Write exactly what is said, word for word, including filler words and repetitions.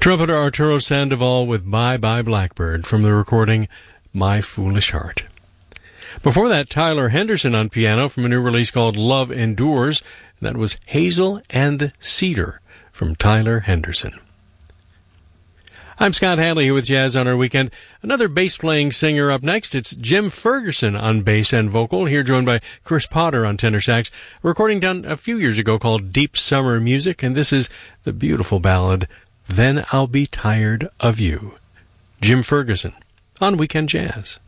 Trumpeter Arturo Sandoval with Bye Bye Blackbird from the recording My Foolish Heart. Before that, Tyler Henderson on piano from a new release called Love Endures. That was Hazel and Cedar from Tyler Henderson. I'm Scott Hadley here with Jazz on Our Weekend. Another bass-playing singer up next. It's Jim Ferguson on bass and vocal, here joined by Chris Potter on tenor sax. A recording done a few years ago called Deep Summer Music, and this is the beautiful ballad, Then I'll Be Tired of You. Jim Ferguson on Weekend Jazz.